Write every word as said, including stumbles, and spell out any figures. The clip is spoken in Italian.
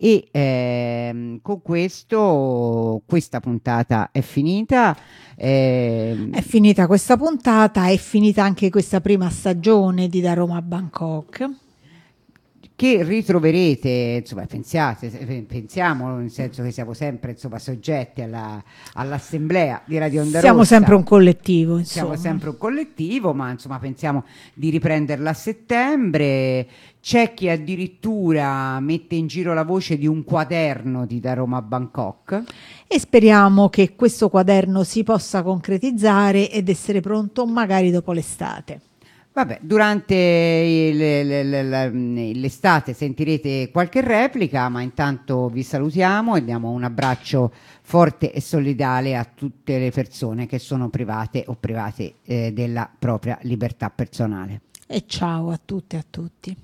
e ehm, con questo questa puntata è finita. ehm, È finita questa puntata, è finita anche questa prima stagione di Da Roma a Bangkok. che ritroverete, insomma, pensiate, eh, pensiamo, nel senso che siamo sempre, insomma, soggetti alla, all'assemblea di Radio Onda Siamo Rossa. sempre un collettivo, insomma. Siamo sempre un collettivo, ma insomma pensiamo di riprenderla a settembre. C'è chi addirittura mette in giro la voce di un quaderno di Da Roma a Bangkok. E speriamo che questo quaderno si possa concretizzare ed essere pronto magari dopo l'estate. Vabbè, durante il- l- l- l- l'estate sentirete qualche replica, ma intanto vi salutiamo e diamo un abbraccio forte e solidale a tutte le persone che sono private o private eh, della propria libertà personale. E ciao a tutte e a tutti.